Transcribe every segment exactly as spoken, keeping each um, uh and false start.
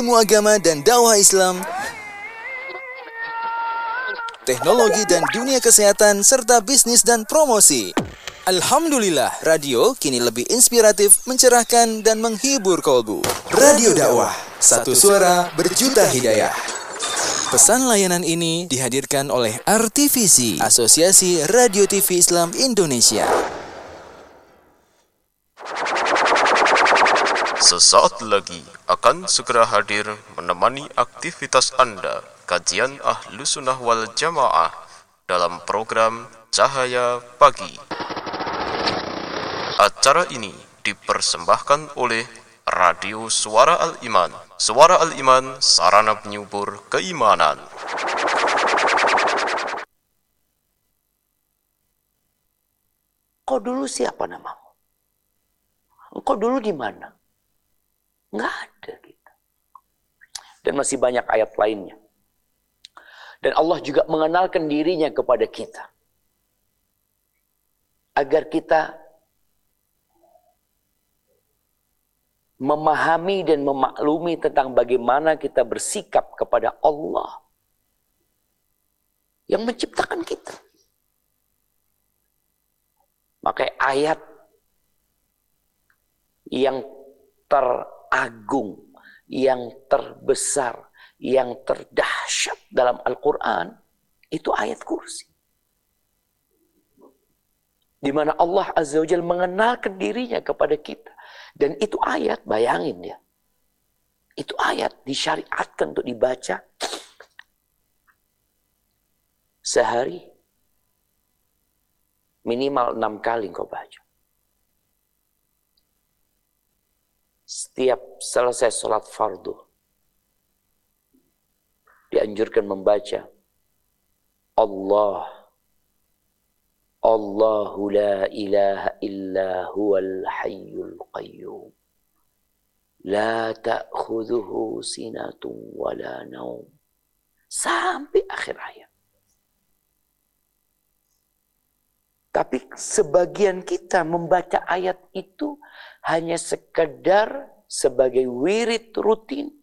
Ilmu agama dan dakwah Islam, teknologi dan dunia kesehatan, serta bisnis dan promosi. Alhamdulillah, radio kini lebih inspiratif, mencerahkan, dan menghibur kolbu. Radio Dakwah, satu suara berjuta hidayah. Pesan layanan ini dihadirkan oleh R T V C, Asosiasi Radio T V Islam Indonesia. Sesaat lagi akan segera hadir menemani aktivitas Anda, kajian Ahlus Sunnah wal Jamaah dalam program Cahaya Pagi. Acara ini dipersembahkan oleh Radio Suara Al-Iman. Suara Al-Iman, sarana penyubur keimanan. Kau dulu siapa namamu? Engkau dulu di mana? Nggak ada gitu. Dan masih banyak ayat lainnya. Dan Allah juga mengenalkan dirinya kepada kita. Agar kita memahami dan memaklumi tentang bagaimana kita bersikap kepada Allah yang menciptakan kita. Maka ayat yang teragung, yang terbesar, yang terdahsyat dalam Al-Quran, itu ayat kursi. Di mana Allah Azza wa Jalla mengenalkan dirinya kepada kita. Dan itu ayat, bayangin ya. Itu ayat disyariatkan untuk dibaca sehari minimal enam kali kau baca. Setiap selesai sholat fardu, dianjurkan membaca Allah, Allahu la ilaha illa huwal hayyul qayyum, la ta'khudhuhu sinatun wa la naum, sampai akhir ayat. Tapi sebagian kita membaca ayat itu hanya sekedar sebagai wirid rutin.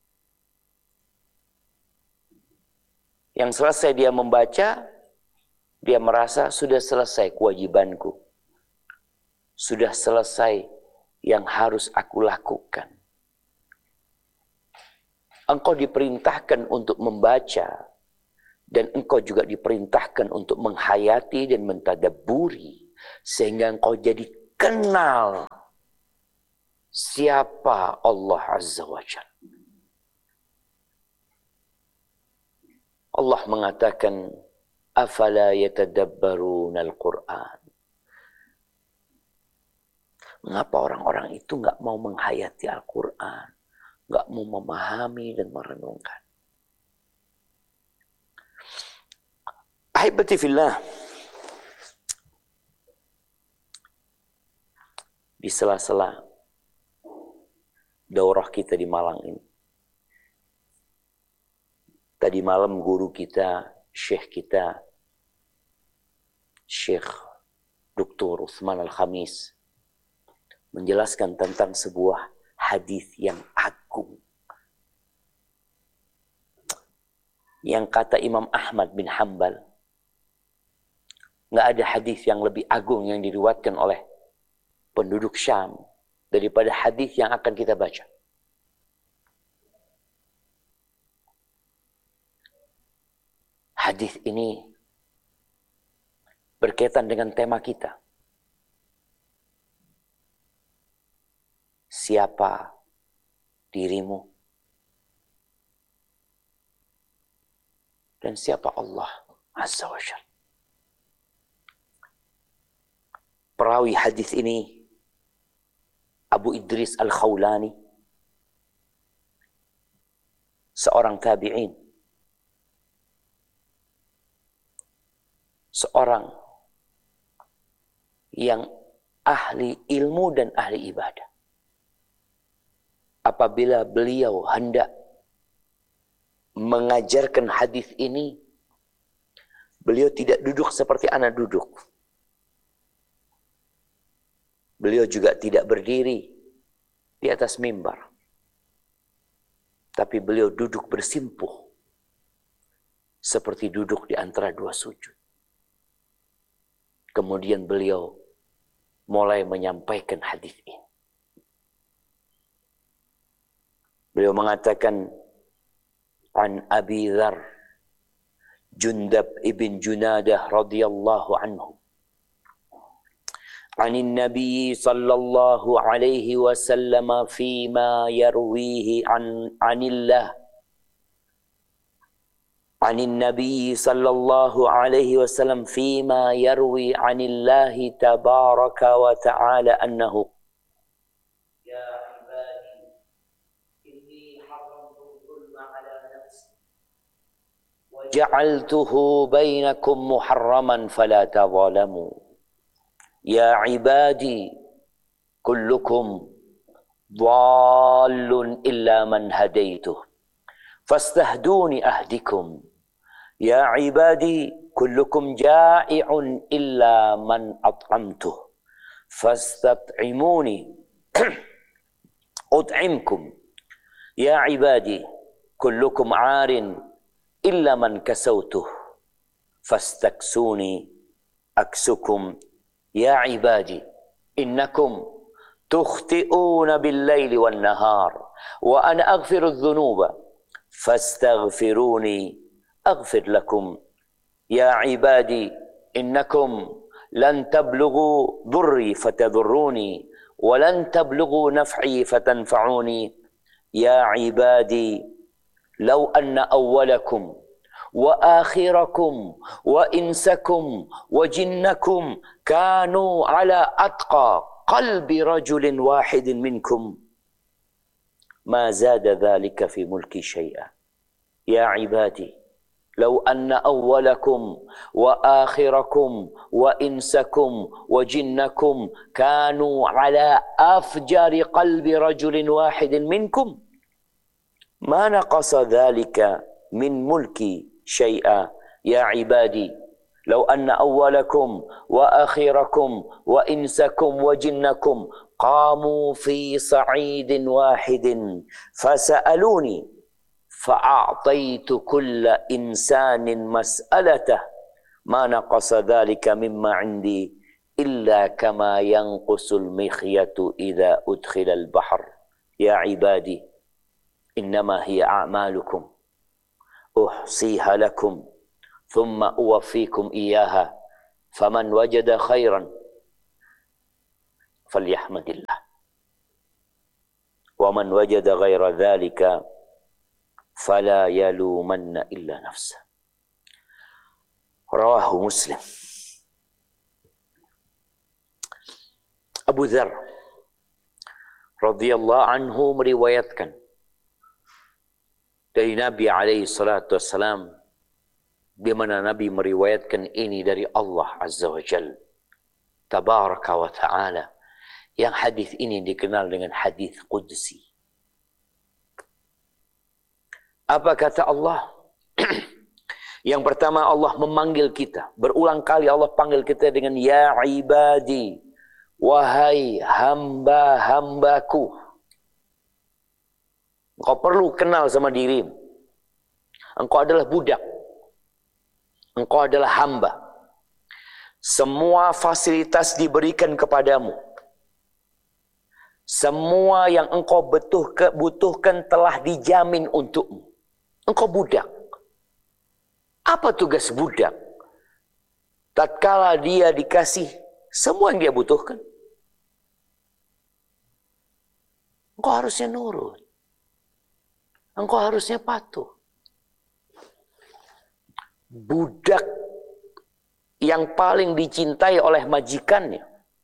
Yang selesai dia membaca, dia merasa sudah selesai kewajibanku. Sudah selesai yang harus aku lakukan. Engkau diperintahkan untuk membaca. Dan engkau juga diperintahkan untuk menghayati dan mentadabburi. Sehingga engkau jadi kenal siapa Allah Azza wa Jalla. Allah mengatakan, afala yatadabbaruna al-Qur'an. Mengapa orang-orang itu enggak mau menghayati Al-Quran, enggak mau memahami dan merenungkan? Ahibati fillah, di sela-sela daurah kita di Malang ini, tadi malam guru kita, syekh kita, Syekh Doktor Utsman Al-Khamis, menjelaskan tentang sebuah hadis yang agung. Yang kata Imam Ahmad bin Hanbal, nggak ada hadis yang lebih agung yang diriwayatkan oleh penduduk Syam daripada hadis yang akan kita baca. Hadis ini berkaitan dengan tema kita. Siapa dirimu? Dan siapa Allah Azza wa Jalla? Perawi hadis ini Abu Idris Al-Khawlani, seorang tabi'in, seorang yang ahli ilmu dan ahli ibadah. Apabila beliau hendak mengajarkan hadis ini, beliau tidak duduk seperti anak duduk. Beliau juga tidak berdiri di atas mimbar. Tapi beliau duduk bersimpuh. Seperti duduk di antara dua sujud. Kemudian beliau mulai menyampaikan hadis ini. Beliau mengatakan, An Abi Dzar Jundab ibn Junadah radhiyallahu anhu. عن النبي صلى الله عليه وسلم فيما يرويه عن عن الله عن النبي صلى الله عليه وسلم فيما يروي عن الله تبارك وتعالى أنه يا عبادي إني حرمت الظلم على نفسي وجعلته بينكم محرما فلا تظالموا يا عبادي كلكم ضال إلا من هديته فاستهدوني أهدكم يا عبادي كلكم جائع إلا من أطعمته فاستطعموني أطعمكم يا عبادي كلكم عار إلا من كسوته فاستكسوني أكسكم يا عبادي إنكم تخطئون بالليل والنهار وأنا أغفر الذنوب فاستغفروني أغفر لكم يا عبادي إنكم لن تبلغوا ضري فتضروني ولن تبلغوا نفعي فتنفعوني يا عبادي لو أن أولكم وآخركم وإنسكم وجنكم كانوا على أتقى قلب رجل واحد منكم ما زاد ذلك في ملكي شيئا يا عبادي لو أن أولكم وآخركم وإنسكم وجنكم كانوا على أفجر قلب رجل واحد منكم ما نقص ذلك من ملكي شيئا يا عبادي لو أن أولكم وآخركم وإنسكم وجنكم قاموا في صعيد واحد فسألوني فأعطيت كل إنسان مسألته ما نقص ذلك مما عندي إلا كما ينقص المخيط إذا أدخل البحر يا عبادي إنما هي أعمالكم أحصيها لكم ثم أوفيكم إياها فمن وجد خيرا فليحمد الله ومن وجد غير ذلك فلا يلومن إلا نفسه رواه مسلم. Abu Dzar radhiyallahu anhu meriwayatkan dari Nabi alaihi salatu wassalam, di mana Nabi meriwayatkan ini dari Allah Azza wa Jalla Tabaraka wa Ta'ala, yang hadis ini dikenal dengan hadis Qudsi. Apa kata Allah? Yang pertama, Allah memanggil kita. Berulang kali Allah panggil kita dengan ya ibadi, wahai hamba-hambaku. Engkau perlu kenal sama dirimu. Engkau adalah budak. Engkau adalah hamba. Semua fasilitas diberikan kepadamu. Semua yang engkau butuhkan telah dijamin untukmu. Engkau budak. Apa tugas budak? Tatkala dia dikasih semua yang dia butuhkan, engkau harusnya nurut. Engkau harusnya patuh. Budak yang paling dicintai oleh majikannya.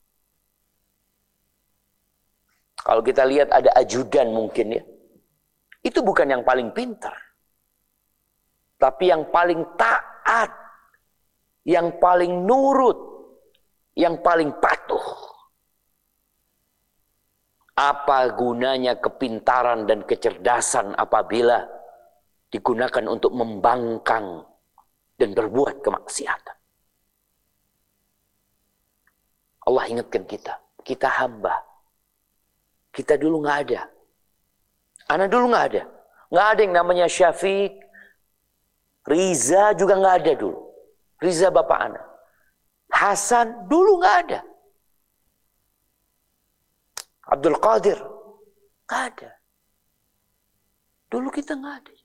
Kalau kita lihat ada ajudan mungkin ya. Itu bukan yang paling pintar. Tapi yang paling taat. Yang paling nurut. Yang paling patuh. Apa gunanya kepintaran dan kecerdasan apabila digunakan untuk membangkang dan berbuat kemaksiatan? Allah ingatkan kita, kita hamba. Kita dulu nggak ada. Anak dulu nggak ada. Nggak ada yang namanya Syafiq. Riza juga nggak ada dulu. Riza bapak anak. Hasan dulu nggak ada. Abdul Qadir nggak ada. Dulu kita nggak ada.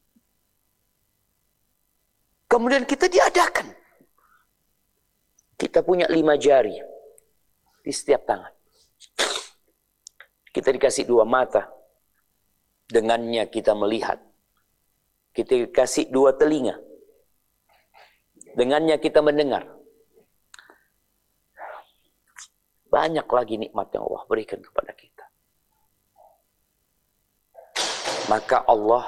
Kemudian kita diadakan. Kita punya lima jari di setiap tangan. Kita dikasih dua mata. Dengannya kita melihat. Kita dikasih dua telinga. Dengannya kita mendengar. Banyak lagi nikmat yang Allah berikan kepada kita. Maka Allah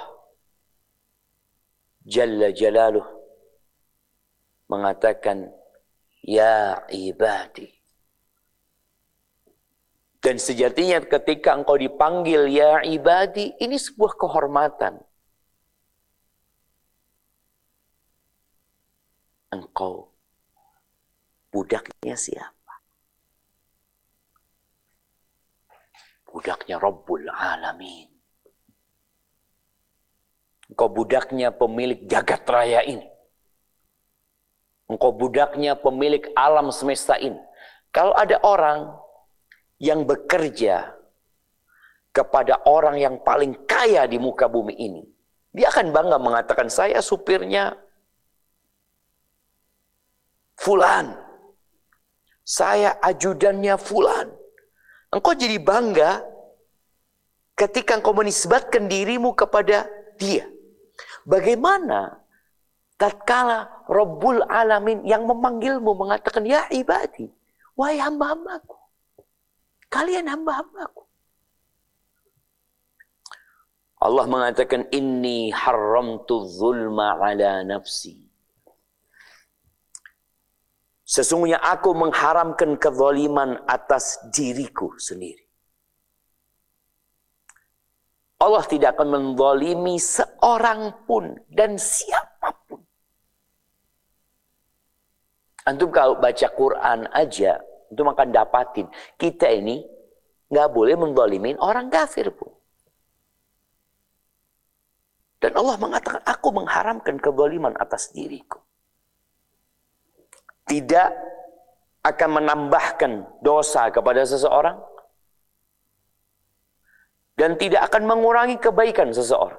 Jalla Jalaluh mengatakan, ya ibadi. Dan sejatinya ketika engkau dipanggil ya ibadi, ini sebuah kehormatan. Engkau budaknya siapa? Budaknya Rabbul Alamin. Engkau budaknya pemilik jagat raya ini. Engkau budaknya pemilik alam semesta ini. Kalau ada orang yang bekerja kepada orang yang paling kaya di muka bumi ini, dia akan bangga mengatakan, saya supirnya Fulan. Saya ajudannya Fulan. Engkau jadi bangga ketika engkau menisbatkan dirimu kepada dia. Bagaimana tatkala Rabbul Alamin yang memanggilmu mengatakan, ya ibadi, wahai hamba-hambaku, kalian hamba-hambaku. Allah mengatakan, inni haramtu zulma ala nafsi. Sesungguhnya aku mengharamkan kezaliman atas diriku sendiri. Allah tidak akan menzalimi seorang pun dan siapapun. Antum kalau baca Quran aja, antum akan dapatin kita ini nggak boleh menzalimin orang kafir pun. Dan Allah mengatakan, aku mengharamkan kezaliman atas diriku. Tidak akan menambahkan dosa kepada seseorang dan tidak akan mengurangi kebaikan seseorang.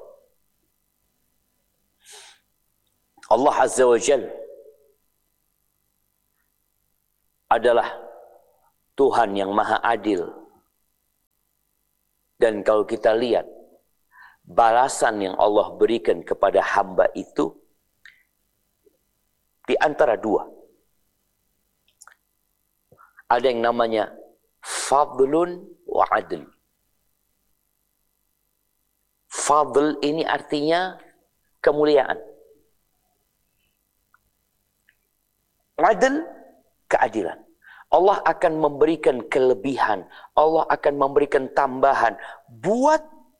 Allah Azza wa Jalla adalah Tuhan yang maha adil. Dan kalau kita lihat balasan yang Allah berikan kepada hamba itu di antara dua. Ada yang namanya fadlun wa adl. Fadl ini artinya kemuliaan. Adl, keadilan. Allah akan memberikan kelebihan. Allah akan memberikan tambahan buat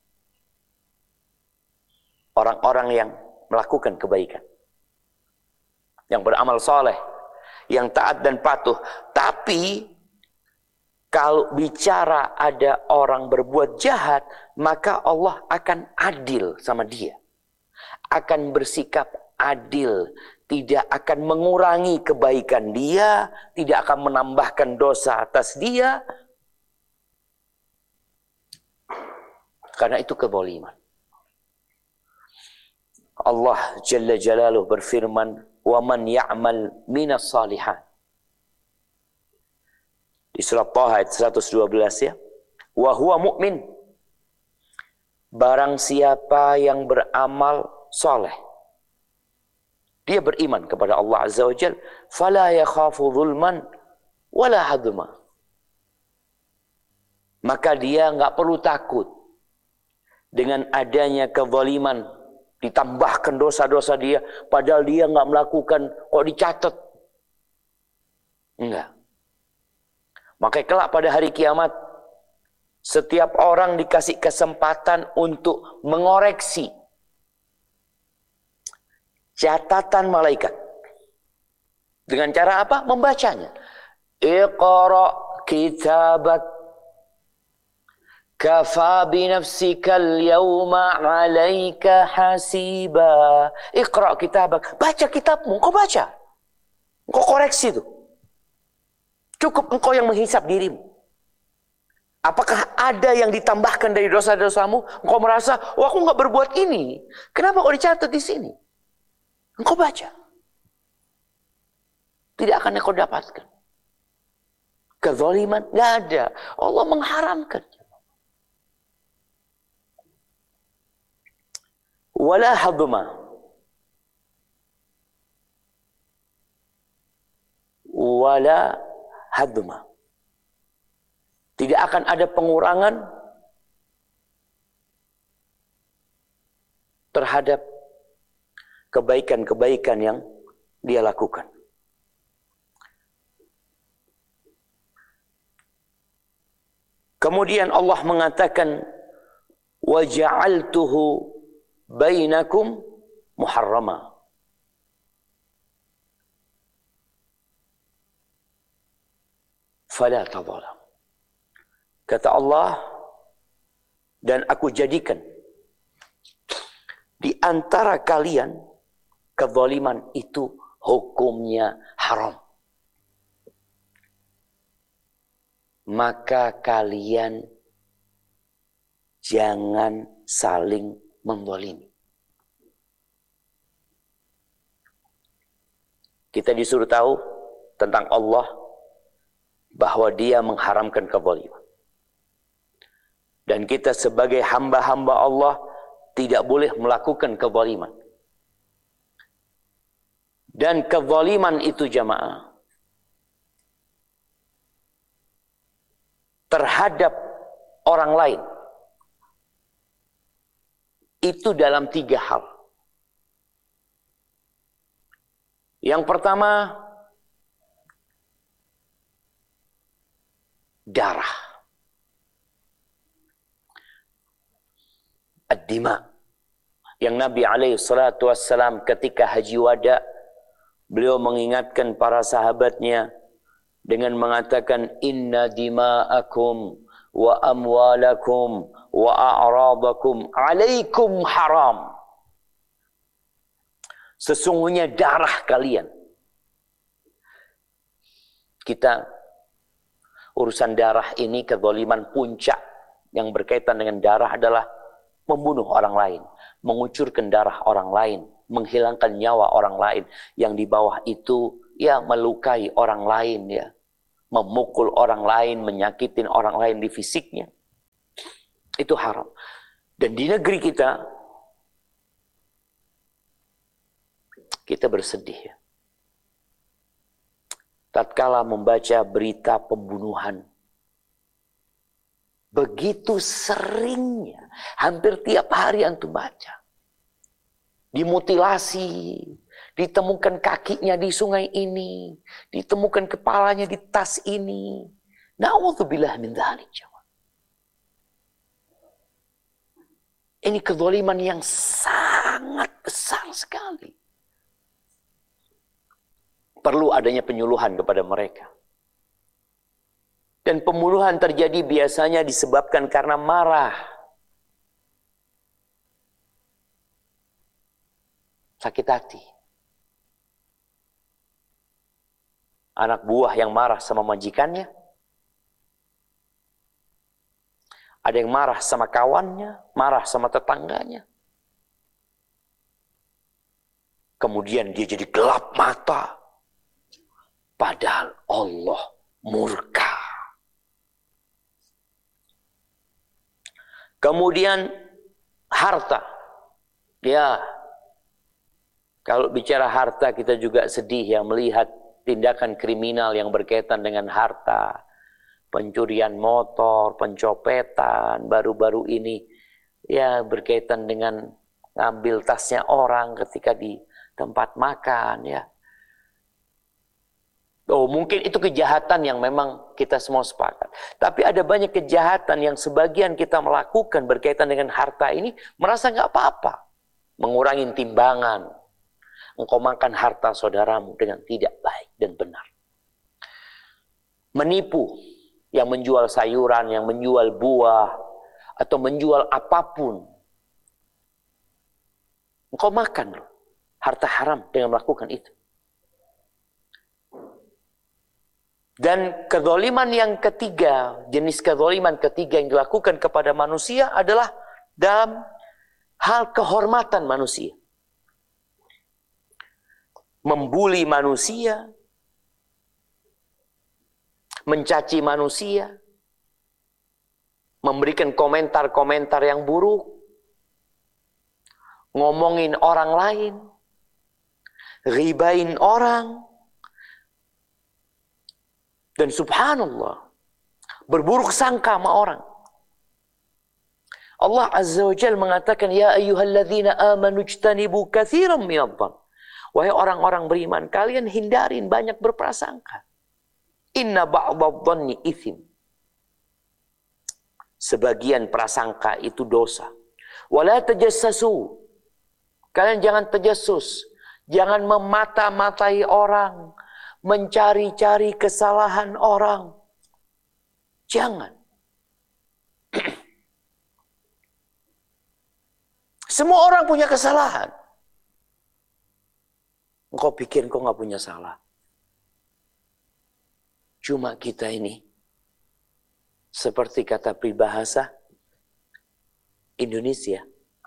orang-orang yang melakukan kebaikan. Yang beramal soleh. Yang taat dan patuh. Tapi kalau bicara ada orang berbuat jahat, maka Allah akan adil sama dia. Akan bersikap adil. Tidak akan mengurangi kebaikan dia. Tidak akan menambahkan dosa atas dia. Karena itu kezaliman. Allah Jalla Jalaluhu berfirman, wa man ya'mal minas salihat. Di surat Taha ayat seratus dua belas ya. Wa huwa mu'min. Barang siapa yang beramal soleh. Dia beriman kepada Allah Azza wa Jalla. Fala yakhafu zulman wala hadma. Maka dia enggak perlu takut dengan adanya kezaliman. Ditambahkan dosa-dosa dia. Padahal dia enggak melakukan. Kok dicatat? Enggak. Maka kelak pada hari kiamat. Setiap orang dikasih kesempatan untuk mengoreksi. Catatan malaikat. Dengan cara apa? Membacanya. Iqra kitabak. Kafa binafsikal yawma 'alaika hasiba. Iqra kitabak. Baca kitabmu, engkau baca. Engkau koreksi itu. Cukup engkau yang menghisap dirimu. Apakah ada yang ditambahkan dari dosa-dosamu? Engkau merasa, wah aku nggak berbuat ini. Kenapa kau dicatat di sini? Engkau baca. Tidak akan engkau dapatkan. Kezaliman nggak ada. Allah mengharamkan. Wala hadma. Wala hadma. Tidak akan ada pengurangan terhadap kebaikan-kebaikan yang dia lakukan. Kemudian Allah mengatakan, wa ja'altuhu bainakum muharrama. Fala tadhalam. Kata Allah, dan aku jadikan di antara kalian kezaliman itu hukumnya haram. Maka kalian jangan saling menzalimi. Kita disuruh tahu tentang Allah bahwa Dia mengharamkan kezaliman. Dan kita sebagai hamba-hamba Allah tidak boleh melakukan kezaliman. Dan kezaliman itu jamaah terhadap orang lain itu dalam tiga hal. Yang pertama, darah. Ad-dima. Yang Nabi alaihi salatu wassalam ketika haji wada, beliau mengingatkan para sahabatnya dengan mengatakan, inna dima'akum wa amwalakum wa a'radakum alaikum haram. Sesungguhnya darah kalian. Kita urusan darah ini, kezaliman puncak yang berkaitan dengan darah adalah membunuh orang lain, mengucurkan darah orang lain, menghilangkan nyawa orang lain. Yang di bawah itu ya melukai orang lain, ya memukul orang lain, menyakitin orang lain di fisiknya. Itu haram. Dan di negeri kita, kita bersedih ya. Tatkala membaca berita pembunuhan, begitu seringnya, hampir tiap hari antum baca. Dimutilasi, ditemukan kakinya di sungai ini, ditemukan kepalanya di tas ini. Na'udzubillah min dzalik. Ini kezaliman yang sangat besar sekali. Perlu adanya penyuluhan kepada mereka. Dan pembunuhan terjadi biasanya disebabkan karena marah. Sakit hati. Anak buah yang marah sama majikannya. Ada yang marah sama kawannya, marah sama tetangganya. Kemudian dia jadi gelap mata. Padahal Allah murka. Kemudian harta. Ya, kalau bicara harta kita juga sedih ya melihat tindakan kriminal yang berkaitan dengan harta. Pencurian motor, pencopetan, baru-baru ini ya berkaitan dengan ngambil tasnya orang ketika di tempat makan ya. Oh, mungkin itu kejahatan yang memang kita semua sepakat. Tapi ada banyak kejahatan yang sebagian kita melakukan berkaitan dengan harta ini merasa nggak apa-apa. Mengurangi timbangan. Engkau makan harta saudaramu dengan tidak baik dan benar. Menipu. Yang menjual sayuran, yang menjual buah, atau menjual apapun, engkau makan loh harta haram dengan melakukan itu. Dan kezaliman yang ketiga, jenis kezaliman ketiga yang dilakukan kepada manusia adalah dalam hal kehormatan manusia. Membuli manusia, mencaci manusia, memberikan komentar-komentar yang buruk, ngomongin orang lain, ribain orang, dan subhanallah, berburuk sangka sama orang. Allah Azza wa Jalla mengatakan, Ya ayyuhalladzina amanu ijtanibu katsiran minadh-dhann. Wahai orang-orang beriman, kalian hindarin banyak berprasangka. Inna ba'dadh-dhanni itsm. Sebagian prasangka itu dosa. Wala tajassasu. Kalian jangan tajassus. Jangan memata-matai orang, mencari-cari kesalahan orang. Jangan. Semua orang punya kesalahan. Engkau pikir engkau nggak punya salah. Cuma kita ini, seperti kata peribahasa Indonesia,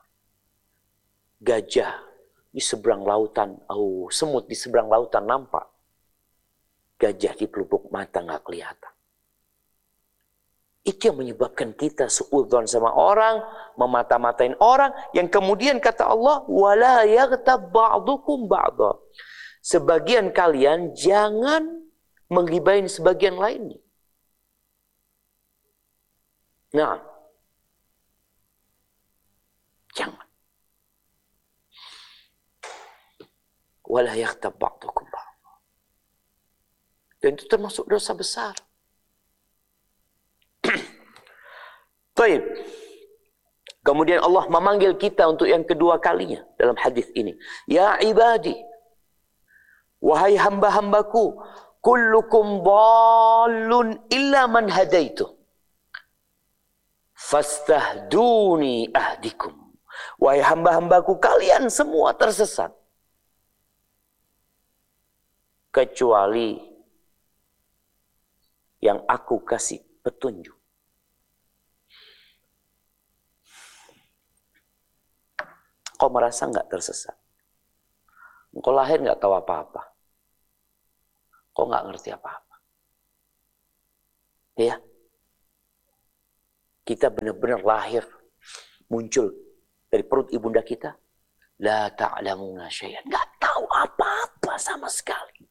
gajah di seberang lautan, oh semut di seberang lautan nampak, gajah di pelupuk mata nggak kelihatan. Itu yang menyebabkan kita suudzon sama orang, memata-matain orang, yang kemudian kata Allah, wala yaghtab ba'dukum ba'dha. Sebagian kalian jangan menggibahin sebagian lainnya. Nah, jangan. Wala yaghtab ba'dukum ba'dha. Dan itu termasuk dosa besar. Baik. Kemudian Allah memanggil kita untuk yang kedua kalinya dalam hadis ini. Ya ibadi, wahai hamba-hambaku, kullukum dhalun illa man hadaitu. Fastahduni ahdikum. Wahai hamba-hambaku, kalian semua tersesat. Kecuali yang aku kasih petunjuk. Kau merasa nggak tersesat? Kau lahir nggak tahu apa-apa. Kau nggak ngerti apa-apa. Ya, kita benar-benar lahir, muncul dari perut ibunda kita. La ta'lamuna syai'an. Nggak tahu apa-apa sama sekali.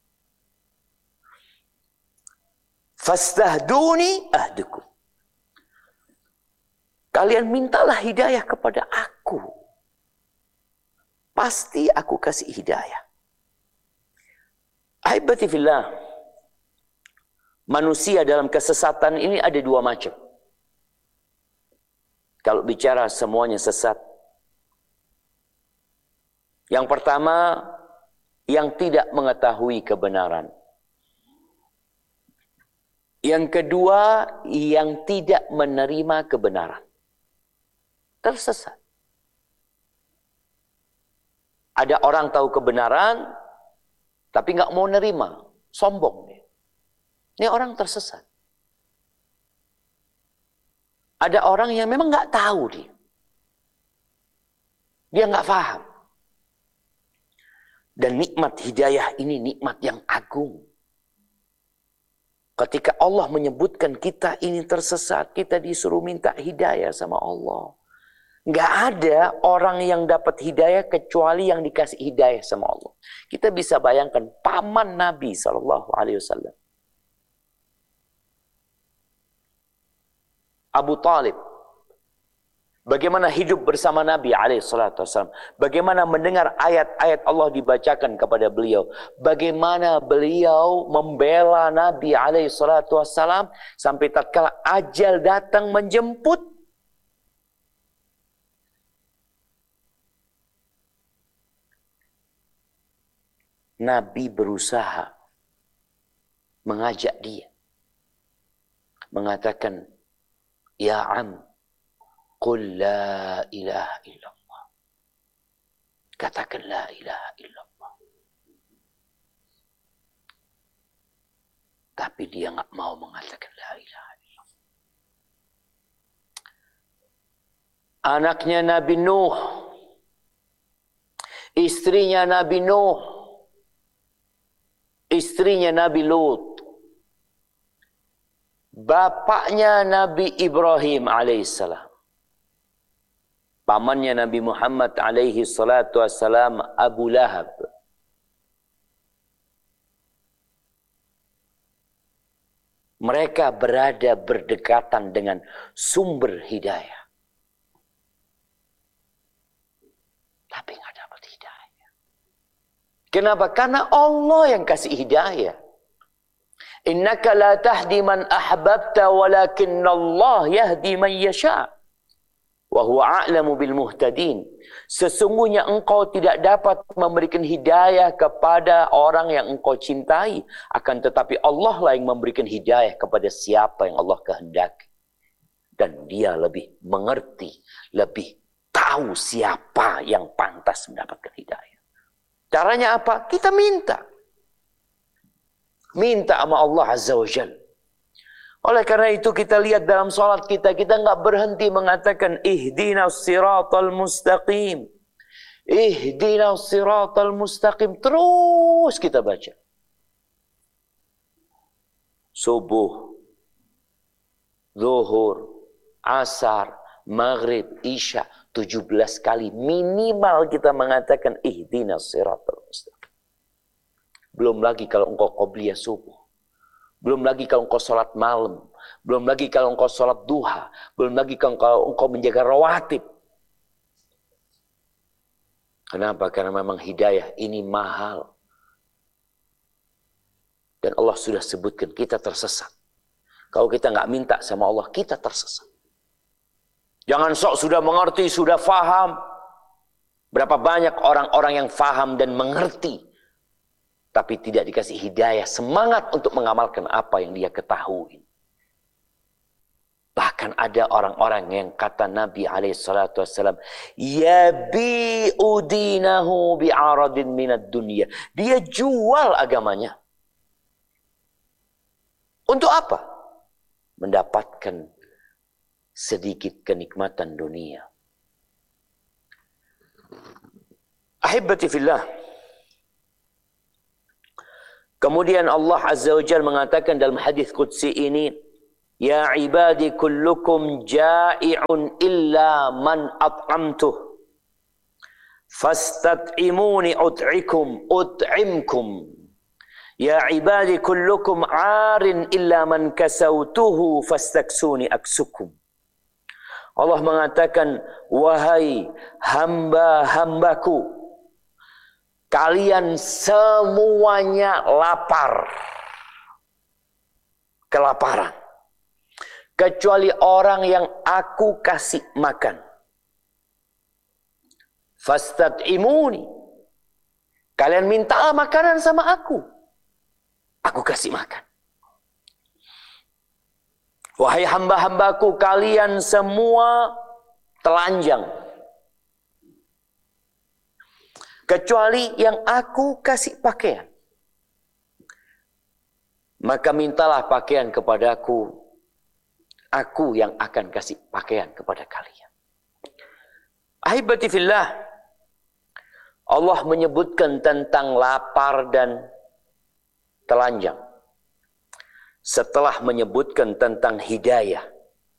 Fastahduni ahdukum. Kalian mintalah hidayah kepada aku. Pasti aku kasih hidayah. Ahibati fillah. Manusia dalam kesesatan ini ada dua macam. Kalau bicara semuanya sesat. Yang pertama, yang tidak mengetahui kebenaran. Yang kedua, yang tidak menerima kebenaran. Tersesat. Ada orang tahu kebenaran, tapi nggak mau nerima. Sombong dia. Ini orang tersesat. Ada orang yang memang nggak tahu dia. Dia nggak paham. Dan nikmat hidayah ini nikmat yang agung. Ketika Allah menyebutkan kita ini tersesat, kita disuruh minta hidayah sama Allah. Nggak ada orang yang dapat hidayah kecuali yang dikasih hidayah sama Allah. Kita bisa bayangkan paman Nabi shallallahu alaihi wasallam, Abu Talib, bagaimana hidup bersama Nabi alaihi wasallam, bagaimana mendengar ayat-ayat Allah dibacakan kepada beliau, bagaimana beliau membela Nabi alaihi wasallam sampai tatkala ajal datang menjemput. Nabi berusaha mengajak dia. Mengatakan, Ya am, Qul la ilaha illallah. Katakan la ilaha illallah. Tapi dia nggak mau mengatakan la ilaha illallah. Anaknya Nabi Nuh, istrinya Nabi Nuh, istrinya Nabi Lut, bapaknya Nabi Ibrahim alaihissalam, pamannya Nabi Muhammad alaihi salatu wassalam, Abu Lahab. Mereka berada berdekatan dengan sumber hidayah. Tapi nggak dapat hidayah. Kenapa? Karena Allah yang kasih hidayah. Innaka la tahdi man ahbabta walakinna Allah yahdi man yasha. Wa huwa a'lamu bil muhtadin. Sesungguhnya engkau tidak dapat memberikan hidayah kepada orang yang engkau cintai. Akan tetapi Allah lah yang memberikan hidayah kepada siapa yang Allah kehendaki. Dan dia lebih mengerti, lebih tahu siapa yang pantas mendapatkan hidayah. Caranya apa? Kita minta. Minta sama Allah Azza wa Jalla. Oleh karena itu kita lihat dalam salat kita, kita nggak berhenti mengatakan ihdinas siratal mustaqim. Ihdinas siratal mustaqim. Terus kita baca. Subuh, zuhur, asar, maghrib, isya, tujuh belas kali minimal kita mengatakan ihdinas siratal mustaqim. Belum lagi kalau engkau qobliyah subuh. Belum lagi kalau engkau sholat malam. Belum lagi kalau engkau sholat duha. Belum lagi kalau engkau menjaga rawatib. Kenapa? Karena memang hidayah ini mahal. Dan Allah sudah sebutkan kita tersesat. Kalau kita nggak minta sama Allah, kita tersesat. Jangan sok sudah mengerti, sudah faham. Berapa banyak orang-orang yang faham dan mengerti. Tapi tidak dikasih hidayah, semangat untuk mengamalkan apa yang dia ketahui. Bahkan ada orang-orang yang kata Nabi alaihi salatu wassalam, yabi'u dinahu bi'aradin minad dunya. Dia jual agamanya. Untuk apa? Mendapatkan sedikit kenikmatan dunia. Ahibbati fillah. Kemudian Allah Azza wa Jalla mengatakan dalam hadis qudsi ini, ya ibadi kullukum ja'i'un illa man at'amtuh fastat'imuni ut'ikum ut'imkum. Ya ibadi kullukum 'arin illa man kasautuhu fastaksuni aksukum. Allah mengatakan, wahai hamba-hambaku, kalian semuanya lapar. Kelaparan. Kecuali orang yang aku kasih makan. Fastat'imuni. Kalian mintalah makanan sama aku. Aku kasih makan. Wahai hamba-hambaku, kalian semua telanjang. Kecuali yang aku kasih pakaian. Maka mintalah pakaian kepadaku. Aku yang akan kasih pakaian kepada kalian. Ahibati fillah. Allah menyebutkan tentang lapar dan telanjang. Setelah menyebutkan tentang hidayah.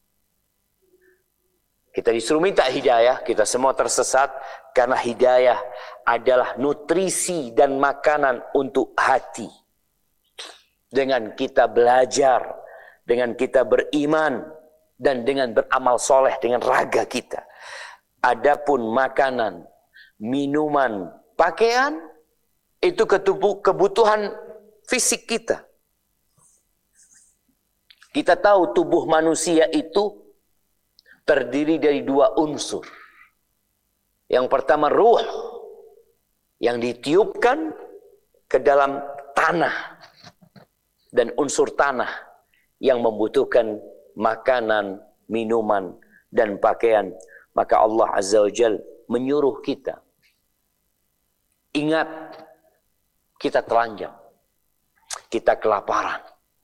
Kita disuruh minta hidayah, kita semua tersesat karena hidayah adalah nutrisi dan makanan untuk hati. Dengan kita belajar, dengan kita beriman, dan dengan beramal soleh dengan raga kita. Adapun makanan, minuman, pakaian, itu kebutuhan fisik kita. Kita tahu tubuh manusia itu terdiri dari dua unsur. Yang pertama ruh yang ditiupkan ke dalam tanah. Dan unsur tanah yang membutuhkan makanan, minuman, dan pakaian. Maka Allah Azza wa Jalla menyuruh kita, ingat, kita telanjang, kita kelaparan.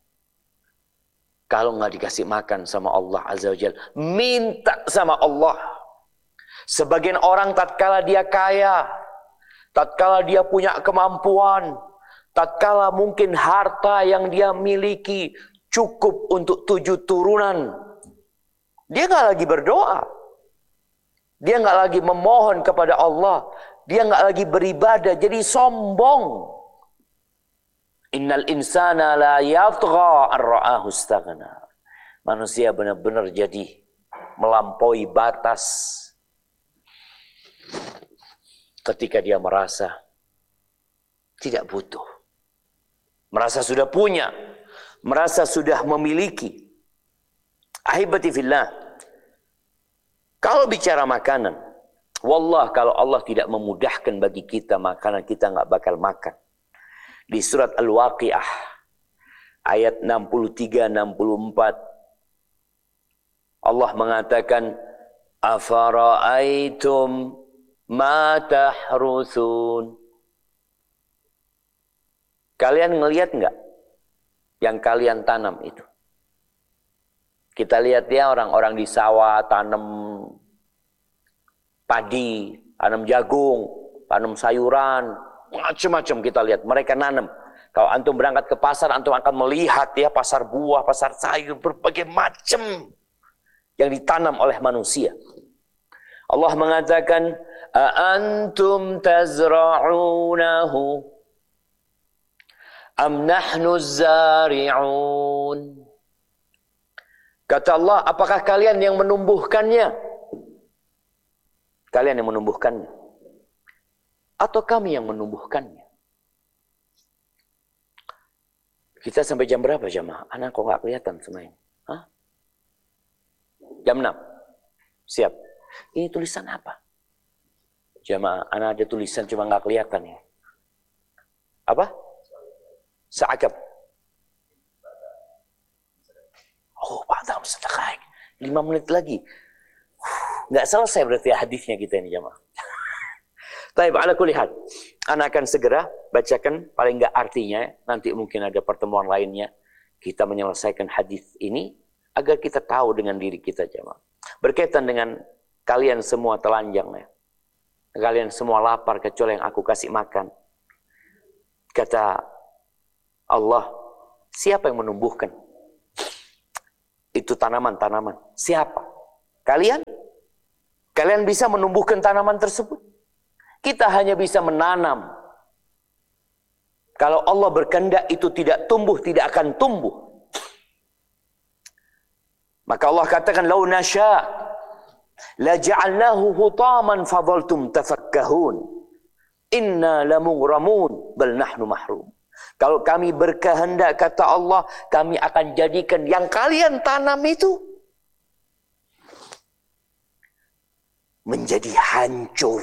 Kalau nggak dikasih makan sama Allah Azza wa Jalla, minta sama Allah. Sebagian orang tatkala dia kaya, tatkala dia punya kemampuan, tatkala mungkin harta yang dia miliki cukup untuk tujuh turunan, dia nggak lagi berdoa. Dia nggak lagi memohon kepada Allah. Dia nggak lagi beribadah. Jadi sombong. Innal insana la yatgha ar-ra'ahu istaghna. Manusia benar-benar jadi melampaui batas ketika dia merasa tidak butuh. Merasa sudah punya. Merasa sudah memiliki. Ahibati fillah. Kalau bicara makanan, wallah kalau Allah tidak memudahkan bagi kita makanan, kita nggak bakal makan. Di surat Al-Waqiah, ayat enam puluh tiga enam puluh empat, Allah mengatakan, Afara'aitum ma tahrusun. Kalian ngelihat nggak yang kalian tanam itu? Kita lihat ya orang-orang di sawah tanam padi, tanam jagung, tanam sayuran, macam-macam kita lihat. Mereka nanam. Kalau antum berangkat ke pasar, antum akan melihat ya pasar buah, pasar sayur, berbagai macam yang ditanam oleh manusia. Allah mengatakan, "Antum tazra'unahu am nahnu zari'un?" Kata Allah, apakah kalian yang menumbuhkannya? Kalian yang menumbuhkannya? Atau kami yang menumbuhkannya? Kita sampai jam berapa jamaah? Anak kok nggak kelihatan semua ini? Hah? Jam enam. Siap. Ini tulisan apa? Jamaah, anak ada tulisan cuma nggak kelihatan ya. Apa? Sa'akab. Oh, Pak Adam sedekah. Lima menit lagi. Nggak selesai berarti hadisnya kita ini jamaah. Taib, ala kulli hal. Anak akan segera bacakan paling nggak artinya. Nanti mungkin ada pertemuan lainnya. Kita menyelesaikan hadis ini agar kita tahu dengan diri kita jamaah. Berkaitan dengan kalian semua telanjang ya. Kalian semua lapar kecuali yang aku kasih makan. Kata Allah, siapa yang menumbuhkan itu tanaman-tanaman? Siapa? Kalian? Kalian bisa menumbuhkan tanaman tersebut? Kita hanya bisa menanam. Kalau Allah berkehendak itu tidak tumbuh, tidak akan tumbuh. Maka Allah katakan, "Lau nasya la ja'alnahu hutaman fadhaltum tafakkahun. Inna lamughramun bal nahnu mahrum." Kalau kami berkehendak, kata Allah, kami akan jadikan yang kalian tanam itu menjadi hancur,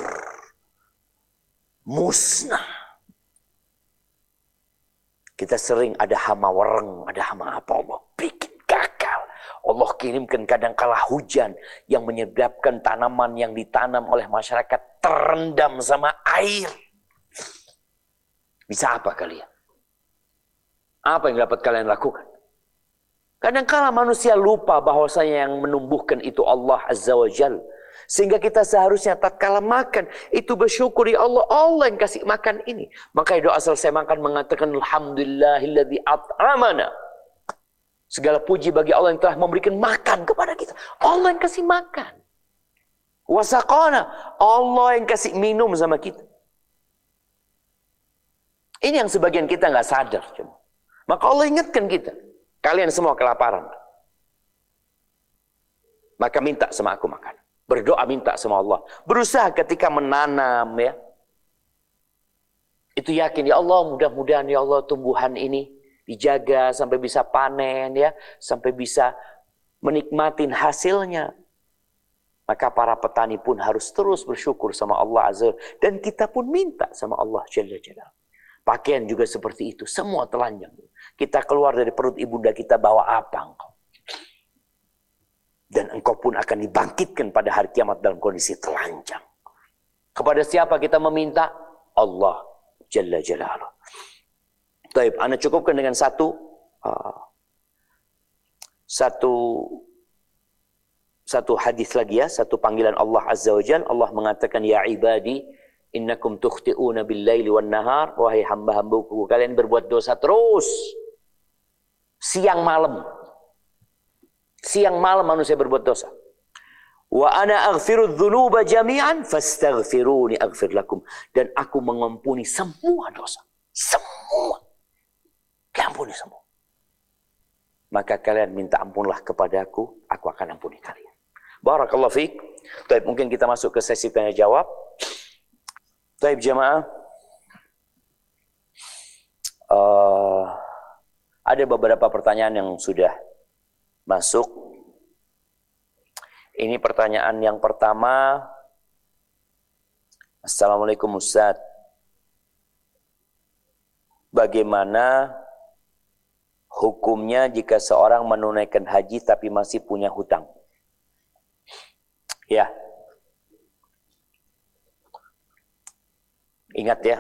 musnah. Kita sering ada hama wereng, ada hama apa, Allah bikin gagal. Allah kirimkan kadangkala hujan yang menyebabkan tanaman yang ditanam oleh masyarakat terendam sama air. Bisa apa kalian? Apa yang dapat kalian lakukan? Kadangkala manusia lupa bahwasanya yang menumbuhkan itu Allah Azza wa Jalla. Sehingga kita seharusnya tatkala makan itu bersyukuri Allah. Allah yang kasih makan ini. Maka doa selesai makan mengatakan alhamdulillahilladzi at'amana. Segala puji bagi Allah yang telah memberikan makan kepada kita. Allah yang kasih makan. Wasaqana. Allah yang kasih minum sama kita. Ini yang sebagian kita nggak sadar. Cuma. Maka Allah ingatkan kita. Kalian semua kelaparan. Maka minta sama aku makan. Berdoa minta sama Allah. Berusaha ketika menanam ya. Itu yakin ya Allah, mudah-mudahan ya Allah tumbuhan ini dijaga sampai bisa panen ya. Sampai bisa menikmatin hasilnya. Maka para petani pun harus terus bersyukur sama Allah Azza. Dan kita pun minta sama Allah Jalla Jalla. Pakaian juga seperti itu. Semua telanjang. Kita keluar dari perut ibunda kita bawa apa engkau? Dan engkau pun akan dibangkitkan pada hari kiamat dalam kondisi telanjang. Kepada siapa kita meminta? Allah Jalla Jalaluh. Baik, Anda cukupkan dengan satu uh, satu satu hadis lagi ya, satu panggilan Allah Azza wa Jalla. Allah mengatakan, ya ibadi innakum tukhti'una bil-laili wan-nahar, wahai hamba-hambaku, kalian berbuat dosa terus siang malam. Siang malam manusia berbuat dosa. Wa ana aghfiru dzunuba jami'an fastaghfiruni aghfir lakum. Dan aku mengampuni semua dosa. Semua. Diampuni semua. Maka kalian minta ampunlah kepada aku, aku akan ampuni kalian. Barakallahu fiik. Baik, mungkin kita masuk ke sesi tanya jawab. Baik jemaah. Uh, ada beberapa pertanyaan yang sudah masuk. Ini pertanyaan yang pertama. Assalamualaikum Ustaz. Bagaimana hukumnya jika seorang menunaikan haji tapi masih punya hutang? Ya. Ingat ya.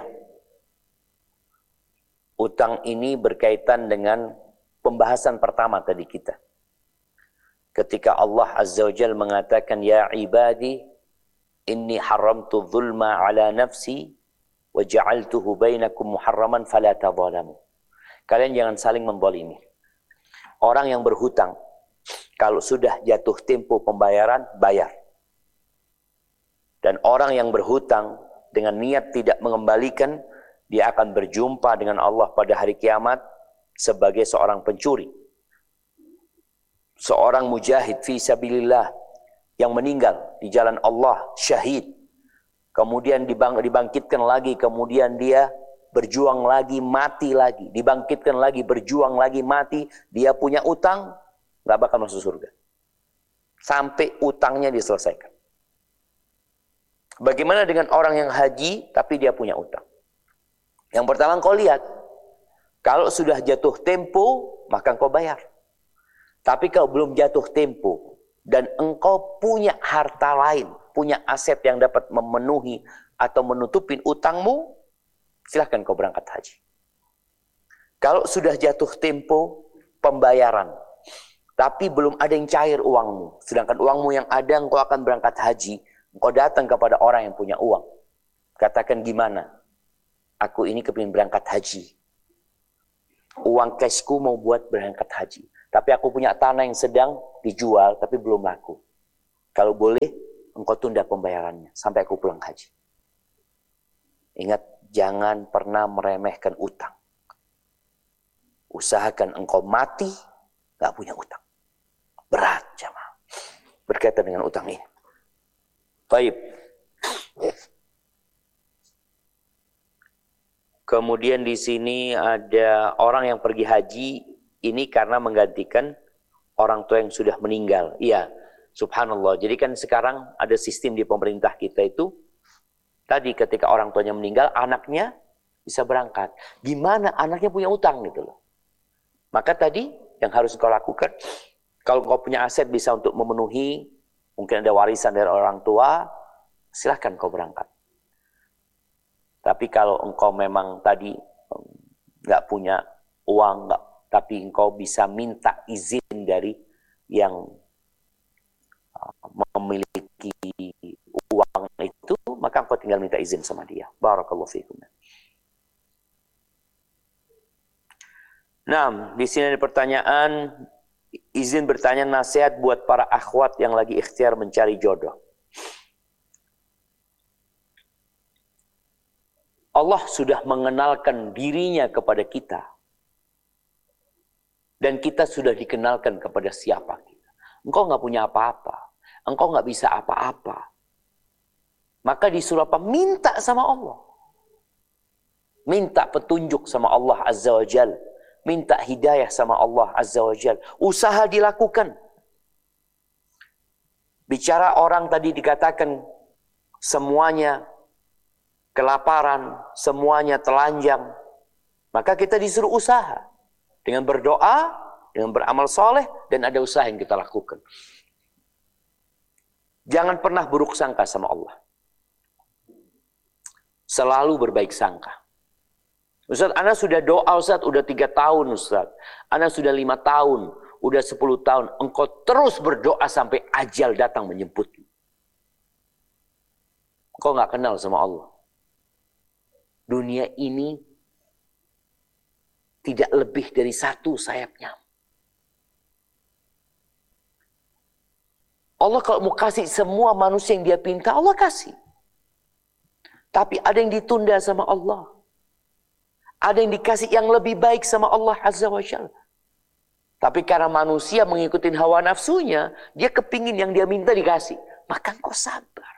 Utang ini berkaitan dengan pembahasan pertama tadi kita. Ketika Allah Azza wa Jalla mengatakan, ya ibadi inni haramtu dhulma ala nafsi wa ja'altuhu bainakum muharraman fala tadhalamu. Kalian jangan saling membolimi. Orang yang berhutang, kalau sudah jatuh tempo pembayaran, bayar. Dan orang yang berhutang dengan niat tidak mengembalikan, dia akan berjumpa dengan Allah pada hari kiamat sebagai seorang pencuri. Seorang mujahid fi sabilillah yang meninggal di jalan Allah, syahid. Kemudian dibang, dibangkitkan lagi, kemudian dia berjuang lagi, mati lagi. Dibangkitkan lagi, berjuang lagi, mati. Dia punya utang, nggak bakal masuk surga. Sampai utangnya diselesaikan. Bagaimana dengan orang yang haji, tapi dia punya utang? Yang pertama engkau lihat, kalau sudah jatuh tempo, maka engkau bayar. Tapi kalau belum jatuh tempo dan engkau punya harta lain, punya aset yang dapat memenuhi atau menutupin utangmu, silahkan kau berangkat haji. Kalau sudah jatuh tempo pembayaran, tapi belum ada yang cair uangmu, sedangkan uangmu yang ada engkau akan berangkat haji, engkau datang kepada orang yang punya uang. Katakan, gimana? Aku ini kepingin berangkat haji. Uang cashku mau buat berangkat haji. Tapi aku punya tanah yang sedang dijual, tapi belum laku. Kalau boleh, engkau tunda pembayarannya sampai aku pulang haji. Ingat, jangan pernah meremehkan utang. Usahakan engkau mati, gak punya utang. Berat, jamaah. Berkaitan dengan utang ini. Baik. Kemudian di sini ada orang yang pergi haji, ini karena menggantikan orang tua yang sudah meninggal. Iya, subhanallah. Jadi kan sekarang ada sistem di pemerintah kita itu, tadi ketika orang tuanya meninggal, anaknya bisa berangkat. Gimana anaknya punya utang gitu loh. Maka tadi yang harus kau lakukan, kalau kau punya aset bisa untuk memenuhi, mungkin ada warisan dari orang tua, silahkan kau berangkat. Tapi kalau engkau memang tadi nggak punya uang, nggak, tapi engkau bisa minta izin dari yang memiliki uang itu, maka engkau tinggal minta izin sama dia. Barakallahu fiikum. Nah, di sini ada pertanyaan, izin bertanya nasihat buat para akhwat yang lagi ikhtiar mencari jodoh. Allah sudah mengenalkan dirinya kepada kita. Dan kita sudah dikenalkan kepada siapa kita. Engkau nggak punya apa-apa. Engkau nggak bisa apa-apa. Maka disuruh apa? Minta sama Allah. Minta petunjuk sama Allah Azza wa Jal. Minta hidayah sama Allah Azza wa Jal. Usaha dilakukan. Bicara orang tadi dikatakan semuanya kelaparan, semuanya telanjang. Maka kita disuruh usaha. Dengan berdoa, dengan beramal soleh, dan ada usaha yang kita lakukan. Jangan pernah buruk sangka sama Allah. Selalu berbaik sangka. Ustaz, Anda sudah doa Ustaz, udah tiga tahun Ustaz. Anda sudah lima tahun, udah sepuluh tahun. Engkau terus berdoa sampai ajal datang menjemput. Engkau nggak kenal sama Allah. Dunia ini tidak lebih dari satu sayapnya. Allah kalau mau kasih semua manusia yang dia pinta, Allah kasih. Tapi ada yang ditunda sama Allah. Ada yang dikasih yang lebih baik sama Allah Azza wa Jalla. Tapi karena manusia mengikuti hawa nafsunya, dia kepingin yang dia minta dikasih. Maka engkau sabar.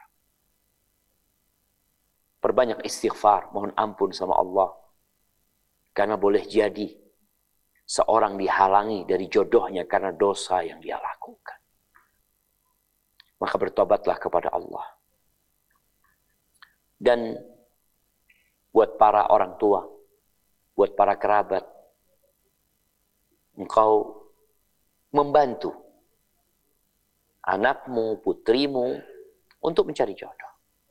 Perbanyak istighfar, mohon ampun sama Allah. Karena boleh jadi seorang dihalangi dari jodohnya karena dosa yang dia lakukan. Maka bertobatlah kepada Allah. Dan buat para orang tua, buat para kerabat, engkau membantu anakmu, putrimu untuk mencari jodoh.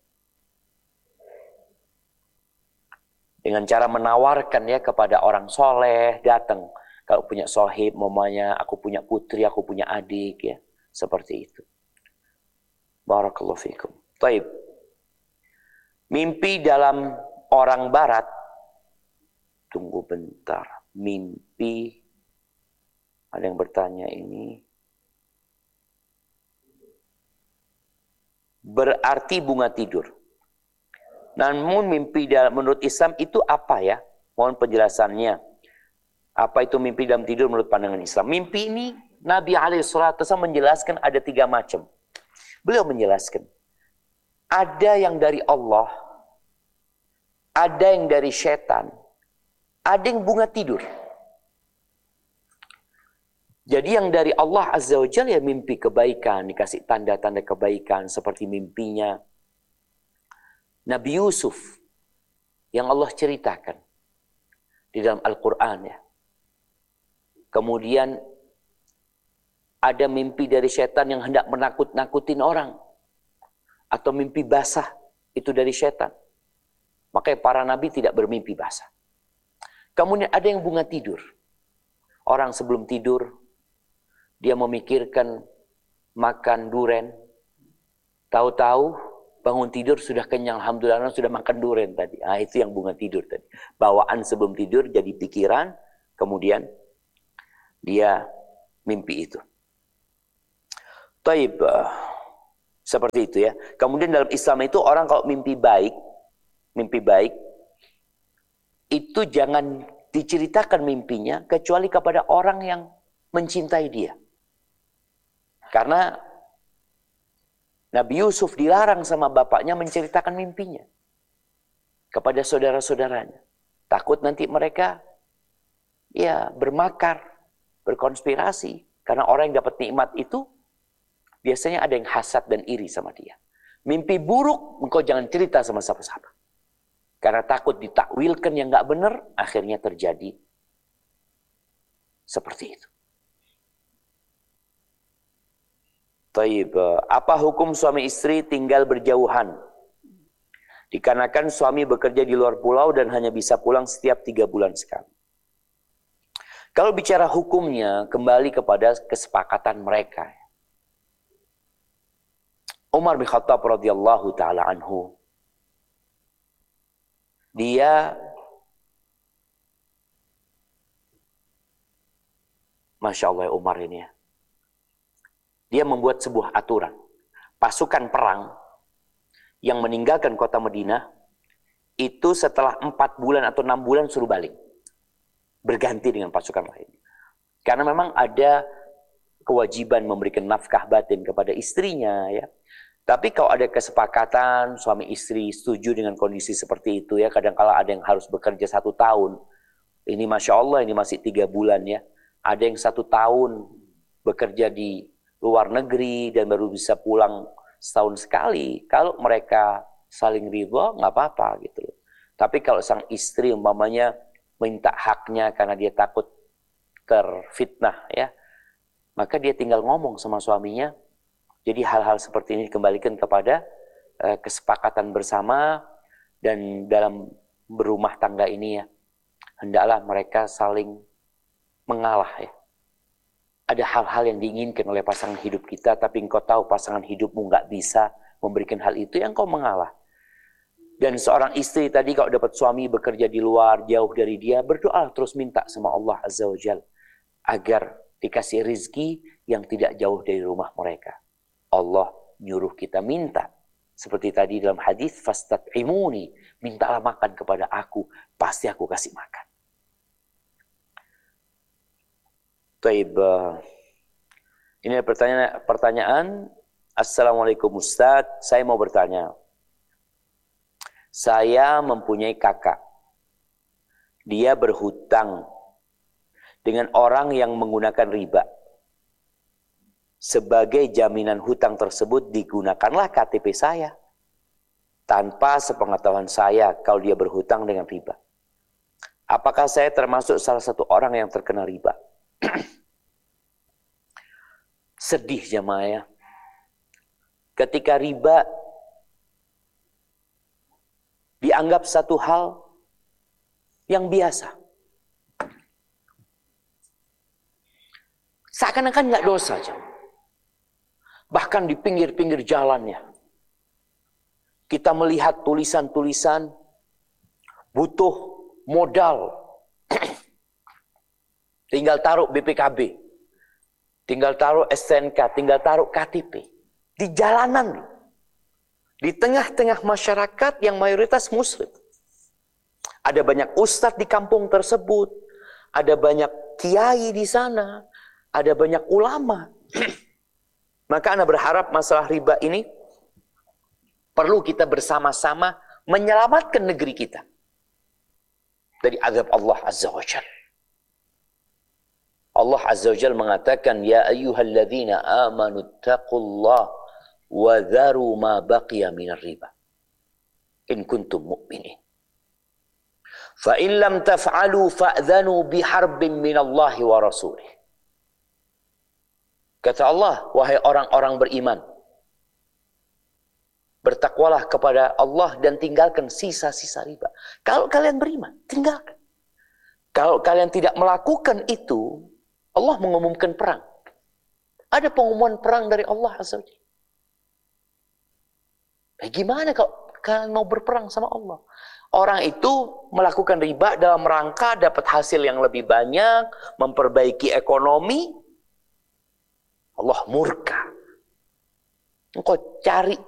Dengan cara menawarkan ya kepada orang soleh, datang. Kalau punya sohib, mamanya, aku punya putri, aku punya adik, ya seperti itu. Barakallahu fikum. Taib. Mimpi dalam orang barat. Tunggu bentar. Mimpi. Ada yang bertanya ini. Berarti bunga tidur. Namun mimpi dalam menurut Islam itu apa ya? Mohon penjelasannya. Apa itu mimpi dalam tidur menurut pandangan Islam? Mimpi ini Nabi alaihi salatu wasallam menjelaskan ada tiga macam. Beliau menjelaskan. Ada yang dari Allah. Ada yang dari setan. Ada yang bunga tidur. Jadi yang dari Allah Azza wa Jalla ya mimpi kebaikan. Dikasih tanda-tanda kebaikan seperti mimpinya Nabi Yusuf yang Allah ceritakan di dalam Al-Quran ya. Kemudian ada mimpi dari setan yang hendak menakut-nakutin orang. Atau mimpi basah itu dari setan. Makanya para nabi tidak bermimpi basah. Kemudian ada yang bunga tidur. Orang sebelum tidur dia memikirkan makan duren. Tahu-tahu bangun tidur sudah kenyang, alhamdulillah sudah makan duren tadi. Ah itu yang bunga tidur tadi. Bawaan sebelum tidur jadi pikiran, kemudian dia mimpi itu. Taib, seperti itu ya. Kemudian dalam Islam itu orang kalau mimpi baik, mimpi baik itu jangan diceritakan mimpinya kecuali kepada orang yang mencintai dia. Karena Nabi Yusuf dilarang sama bapaknya menceritakan mimpinya kepada saudara-saudaranya. Takut nanti mereka ya bermakar, berkonspirasi. Karena orang yang dapat nikmat itu biasanya ada yang hasad dan iri sama dia. Mimpi buruk engkau jangan cerita sama siapa-siapa. Karena takut ditakwilkan yang nggak benar, akhirnya terjadi seperti itu. Taib, apa hukum suami istri tinggal berjauhan? Dikarenakan suami bekerja di luar pulau dan hanya bisa pulang setiap tiga bulan sekali. Kalau bicara hukumnya, kembali kepada kesepakatan mereka. Umar bin Khattab radhiyallahu taala anhu, dia Masya Allah Umar ini ya. Dia membuat sebuah aturan. Pasukan perang yang meninggalkan kota Madinah itu setelah empat bulan atau enam bulan suruh balik. Berganti dengan pasukan lain. Karena memang ada kewajiban memberikan nafkah batin kepada istrinya ya. Tapi kalau ada kesepakatan suami istri setuju dengan kondisi seperti itu ya. Kadang-kala ada yang harus bekerja satu tahun. Ini Masya Allah ini masih tiga bulan ya. Ada yang satu tahun bekerja di luar negeri dan baru bisa pulang setahun sekali. Kalau mereka saling ridho, nggak apa-apa gitu. Tapi kalau sang istri umpamanya minta haknya karena dia takut terfitnah ya, maka dia tinggal ngomong sama suaminya, Jadi hal-hal seperti ini dikembalikan kepada uh, kesepakatan bersama, dan dalam berumah tangga ini ya, hendaklah mereka saling mengalah ya. Ada hal-hal yang diinginkan oleh pasangan hidup kita, tapi engkau tahu pasangan hidupmu nggak bisa memberikan hal itu, yang kau mengalah. Dan seorang istri tadi kalau dapat suami bekerja di luar, jauh dari dia, berdoa terus minta sama Allah Azza wa Jal agar dikasih rizki yang tidak jauh dari rumah mereka. Allah nyuruh kita minta. Seperti tadi dalam hadis, fastat'imuni, mintalah makan kepada aku, pasti aku kasih makan. Taib. Ini pertanyaan, pertanyaan. Assalamualaikum Ustaz, saya mau bertanya. Saya mempunyai kakak. Dia berhutang dengan orang yang menggunakan riba. Sebagai jaminan hutang tersebut digunakanlah K T P saya. Tanpa sepengetahuan saya kalau dia berhutang dengan riba. Apakah saya termasuk salah satu orang yang terkena riba? Sedih jemaah ya. Ketika riba dianggap satu hal yang biasa. Seakan-akan nggak dosa jemaah. Bahkan di pinggir-pinggir jalannya. Kita melihat tulisan-tulisan butuh modal. Tinggal taruh B P K B. Tinggal taruh S T N K. Tinggal taruh K T P. Di jalanan. Di tengah-tengah masyarakat yang mayoritas muslim. Ada banyak ustadz di kampung tersebut. Ada banyak kiai di sana. Ada banyak ulama. Maka Anda berharap masalah riba ini perlu kita bersama-sama menyelamatkan negeri kita dari azab Allah Azza wa Jalla. Allah Azza wa Jalla mengatakan, ya ayyuhalladzina amanu taqullah wa dharu ma baqiya minar riba in kuntum mu'minin. Fa in lam taf'alu fa'dhanu biharbin minallahi wa rasulih. Kata Allah, wahai orang-orang beriman, bertakwalah kepada Allah dan tinggalkan sisa-sisa riba. Kalau kalian beriman, tinggalkan. Kalau kalian tidak melakukan itu, Allah mengumumkan perang. Ada pengumuman perang dari Allah Azza wa Jalla. Eh, gimana kalau kalian mau berperang sama Allah? Orang itu melakukan riba dalam rangka dapat hasil yang lebih banyak, memperbaiki ekonomi. Allah murka. Engkau cari